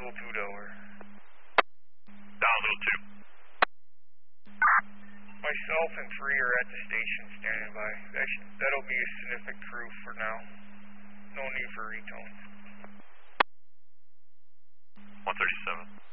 Level 2 Delaware. Down level 2. Myself and 3 are at the station standing by. That'll be a significant crew for now. No need for retones. 137.